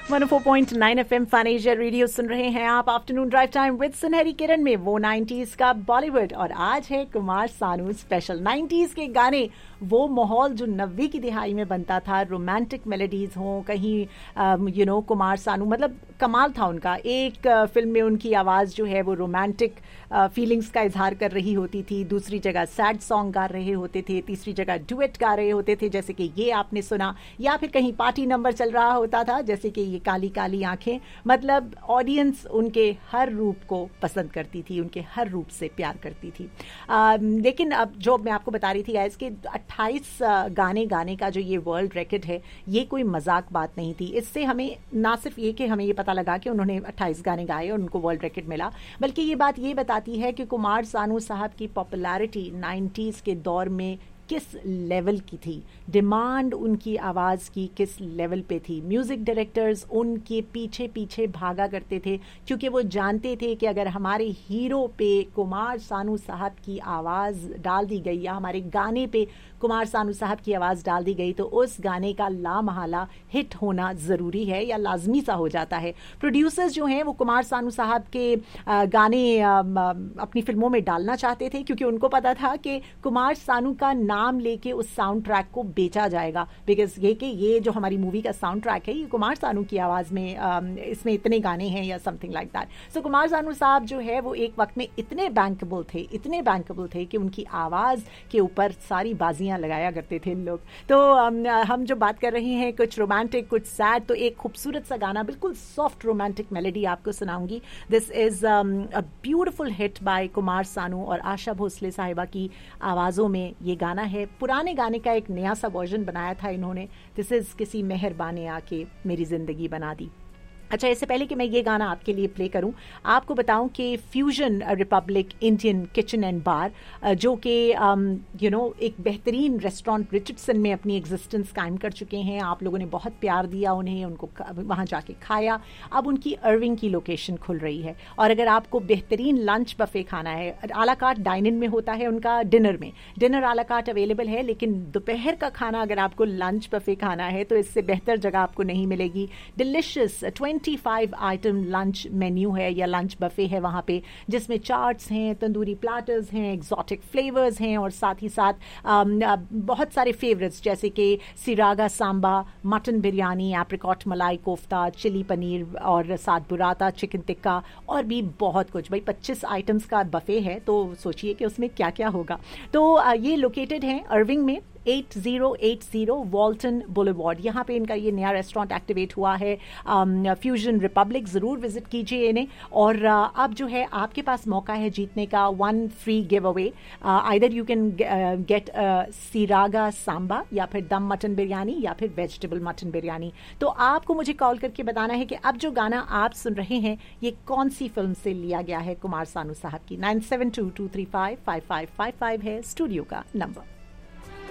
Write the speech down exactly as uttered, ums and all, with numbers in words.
One O four point nine F M fun Asia radio सुन रहे हैं आप। Afternoon drive time with सुनहरी किरण में वो नाइंटीज़ का बॉलीवुड, और आज है कुमार सानू स्पेशल। नाइंटीज़ के गाने, वो माहौल जो नब्बे की दिहाई में बनता था, रोमांटिक मेलोडीज हों कहीं, यू नो कुमार सानू मतलब कमाल था उनका। एक फिल्म में उनकी आवाज़ जो है वो रोमांटिक फीलिंग्स का इजहार कर रही होती थी, दूसरी जगह सैड सॉन्ग गा रहे होते थे, तीसरी जगह डुएट गा रहे होते थे जैसे कि ये आपने सुना, या फिर कहीं पार्टी नंबर चल रहा होता था जैसे कि ये काली काली आंखें। मतलब ऑडियंस उनके हर रूप को पसंद करती थी, उनके हर रूप से प्यार करती थी। आ, लेकिन अब जो मैं आपको बता रही थी गाइस कि अट्ठाईस गाने गाने का जो ये वर्ल्ड रिकॉर्ड है, ये कोई मजाक बात नहीं थी। इससे हमें ना सिर्फ ये कि हमें ये पता लगा कि उन्होंने अट्ठाईस गाने गाए और उनको वर्ल्ड रिकॉर्ड मिला, बल्कि ये बात ये बताती है कि कुमार सानू साहब की पॉपुलैरिटी नाइंटीज़ के दौर में किस लेवल की थी, डिमांड उनकी आवाज़ की किस लेवल पे थी। म्यूज़िक डायरेक्टर्स उनके पीछे पीछे भागा करते थे क्योंकि वो जानते थे कि अगर हमारे हीरो पे कुमार सानू साहब की आवाज़ डाल दी गई या हमारे गाने पे कुमार सानू साहब की आवाज़ डाल दी गई तो उस गाने का लामहला हिट होना ज़रूरी है या लाजमी सा हो जाता है। प्रोड्यूसर्स जो हैं वो कुमार सानू साहब के गाने अपनी फिल्मों में डालना चाहते थे क्योंकि उनको पता था कि कुमार सानू का नाम लेके उस साउंड ट्रैक को बेचा जाएगा, बिकॉज ये कि ये जो हमारी मूवी का साउंड ट्रैक है ये कुमार सानू की आवाज़ में, इसमें इतने गाने हैं या समथिंग लाइक दैट। सो कुमार सानू साहब जो है वो एक वक्त में इतने बैंकेबल थे, इतने बैंकेबल थे कि उनकी आवाज़ के ऊपर सारी बाजियां लगाया करते थे लोग। तो हम जो बात कर रहे हैं कुछ रोमांटिक कुछ सैड, तो एक खूबसूरत सा गाना, बिल्कुल सॉफ्ट रोमांटिक मेलोडी आपको सुनाऊंगी। This is a beautiful hit by Kumar Sanu और आशा भोसले साहिबा की आवाज़ों में ये गाना है। पुराने गाने का एक नया सा वर्जन बनाया था इन्होंने। दिस इज किसी मेहरबाने आके मेरी जिंदगी बना दी। अच्छा, इससे पहले कि मैं ये गाना आपके लिए प्ले करूं, आपको बताऊं कि fusion Republic Indian kitchen and बार, जो कि यू नो एक बेहतरीन रेस्टोरेंट रिचर्डसन में अपनी एग्जिस्टेंस कायम कर चुके हैं। आप लोगों ने बहुत प्यार दिया उन्हें, उनको वहाँ जाके खाया। अब उनकी अर्विंग की लोकेशन खुल रही है, और अगर आपको बेहतरीन लंच बफे खाना है, आला कार्ट डाइन इन में होता है उनका, डिनर में डिनर आला कार्ट अवेलेबल है, लेकिन दोपहर का खाना अगर आपको लंच बफे खाना है तो इससे बेहतर जगह आपको नहीं मिलेगी। डिलिशियस पच्चीस आइटम लंच मेन्यू है या लंच बफे है वहाँ पे, जिसमें चाट्स हैं, तंदूरी प्लाटर्स हैं, एग्जॉटिक फ्लेवर्स हैं, और साथ ही साथ बहुत सारे फेवरेट्स जैसे कि सिरागा सांबा, मटन बिरयानी, एप्रिकॉट मलाई कोफ्ता, चिली पनीर और साथ बुराता चिकन टिक्का, और भी बहुत कुछ। भाई पच्चीस आइटम्स का बफे है तो सोचिए कि उसमें क्या क्या होगा। तो ये लोकेटेड है अर्विंग में, एटी एटी वॉल्टन बुलेवार्ड। यहाँ पे इनका ये नया रेस्टोरेंट एक्टिवेट हुआ है, फ्यूजन रिपब्लिक। ज़रूर विजिट कीजिए इन्हें। और uh, अब जो है आपके पास मौका है जीतने का, one free give away. Either you can get सिरागा Samba या फिर दम मटन बिरयानी या फिर वेजिटेबल मटन बिरयानी। तो आपको मुझे कॉल करके बताना है कि अब जो गाना आप सुन रहे हैं ये कौन सी फिल्म से लिया गया है कुमार सानू साहब की। Nine seven to to three five five five five five है स्टूडियो का नंबर।